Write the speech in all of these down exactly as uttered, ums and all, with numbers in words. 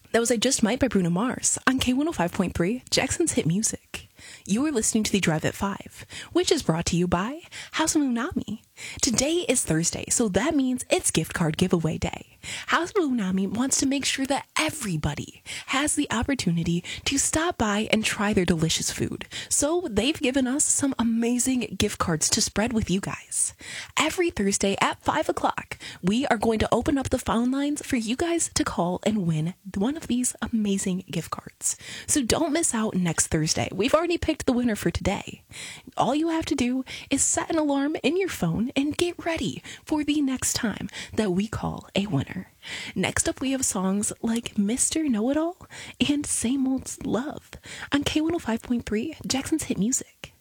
That was I Just Might by Bruno Mars on K one oh five point three, Jackson's Hit Music. You are listening to The Drive at five, which is brought to you by House of Unami. Today is Thursday, so that means it's gift card giveaway day. House of Unami wants to make sure that everybody has the opportunity to stop by and try their delicious food. So they've given us some amazing gift cards to spread with you guys. Every Thursday at five o'clock, we are going to open up the phone lines for you guys to call and win one of these amazing gift cards. So don't miss out next Thursday. We've already picked the winner for today. All you have to do is set an alarm in your phone and get ready for the next time that we call a winner. Next up, we have songs like Mister Know-It-All and Same Old Love on K one oh five point three, Jackson's Hit Music.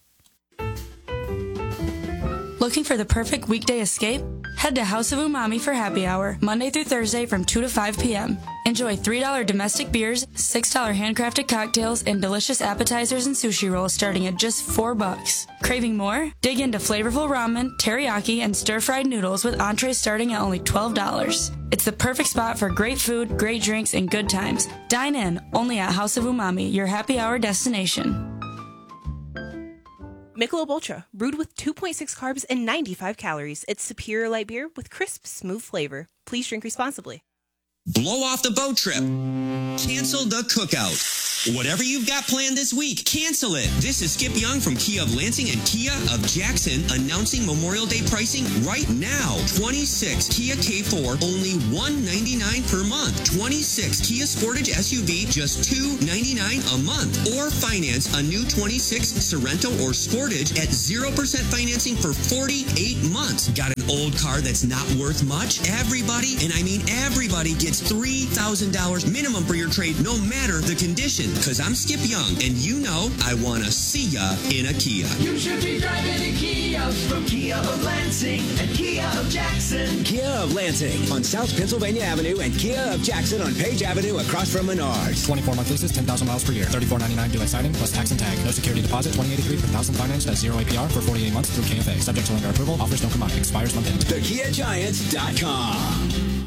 Looking for the perfect weekday escape? Head to House of Umami for happy hour, Monday through Thursday from two to five p.m. Enjoy three dollars domestic beers, six dollars handcrafted cocktails, and delicious appetizers and sushi rolls starting at just four bucks. Craving more? Dig into flavorful ramen, teriyaki, and stir-fried noodles with entrees starting at only twelve dollars. It's the perfect spot for great food, great drinks, and good times. Dine in, only at House of Umami, your happy hour destination. Michelob Ultra, brewed with two point six carbs and ninety-five calories. It's superior light beer with crisp, smooth flavor. Please drink responsibly. Blow off the boat trip. Cancel the cookout. Whatever you've got planned this week, cancel it. This is Skip Young from Kia of Lansing and Kia of Jackson announcing Memorial Day pricing right now. twenty-six Kia K four, only one hundred ninety-nine dollars per month. twenty-six Kia Sportage S U V, just two hundred ninety-nine dollars a month. Or finance a new twenty-six Sorento or Sportage at zero percent financing for forty-eight months. Got an old car that's not worth much? Everybody, and I mean everybody, gets three thousand dollars minimum for your trade, no matter the condition. Because I'm Skip Young, and you know I want to see ya in a Kia. You should be driving a Kia from Kia of Lansing and Kia of Jackson. Kia of Lansing on South Pennsylvania Avenue and Kia of Jackson on Page Avenue across from Menards. twenty-four month leases, ten thousand miles per year. thirty-four ninety-nine due at signing plus tax and tag. No security deposit, twenty eighty-three per thousand financed at zero A P R for forty-eight months through K F A. Subject to lender approval. Offers don't combine. Expires month end. the kia giants dot com.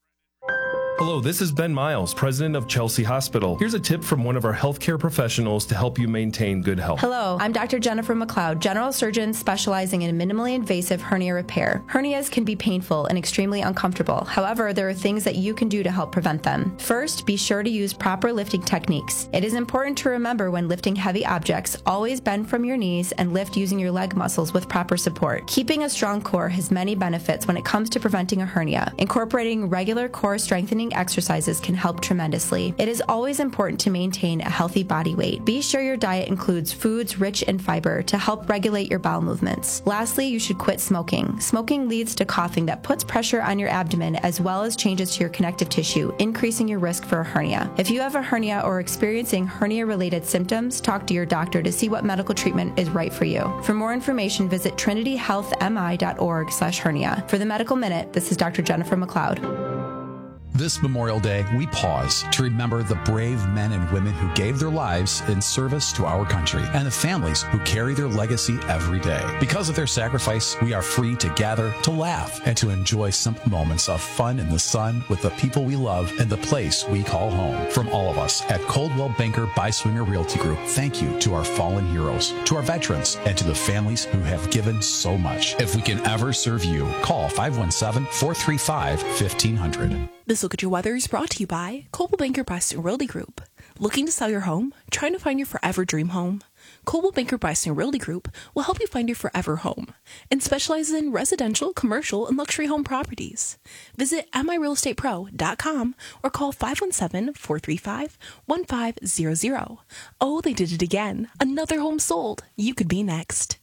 Hello, this is Ben Miles, president of Chelsea Hospital. Here's a tip from one of our healthcare professionals to help you maintain good health. Hello, I'm Doctor Jennifer McLeod, general surgeon specializing in minimally invasive hernia repair. Hernias can be painful and extremely uncomfortable. However, there are things that you can do to help prevent them. First, be sure to use proper lifting techniques. It is important to remember when lifting heavy objects, always bend from your knees and lift using your leg muscles with proper support. Keeping a strong core has many benefits when it comes to preventing a hernia. Incorporating regular core strengthening exercises can help tremendously. It is always important to maintain a healthy body weight. Be sure your diet includes foods rich in fiber to help regulate your bowel movements. Lastly, you should quit smoking. Smoking leads to coughing that puts pressure on your abdomen as well as changes to your connective tissue, increasing your risk for a hernia. If you have a hernia or experiencing hernia-related symptoms, talk to your doctor to see what medical treatment is right for you. For more information, visit trinity health m i dot org slash hernia. For the Medical Minute, this is Doctor Jennifer McLeod. This Memorial Day, we pause to remember the brave men and women who gave their lives in service to our country and the families who carry their legacy every day. Because of their sacrifice, we are free to gather, to laugh, and to enjoy simple moments of fun in the sun with the people we love and the place we call home. From all of us at Coldwell Banker Byswinger Realty Group, thank you to our fallen heroes, to our veterans, and to the families who have given so much. If we can ever serve you, call five one seven, four three five, fifteen hundred. This Look at Your Weather is brought to you by Coldwell Banker Byswinger Realty Group. Looking to sell your home? Trying to find your forever dream home? Coldwell Banker Byswinger Realty Group will help you find your forever home and specializes in residential, commercial, and luxury home properties. Visit m i real estate pro dot com or call five one seven, four three five, one five zero zero. Oh, they did it again. Another home sold. You could be next.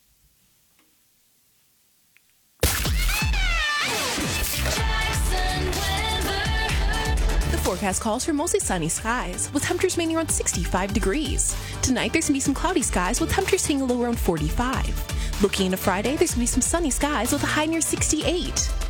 Forecast calls for mostly sunny skies, with temperatures mainly around sixty-five degrees. Tonight, there's going to be some cloudy skies, with temperatures staying a low around forty-five. Looking into Friday, there's going to be some sunny skies with a high near sixty-eight.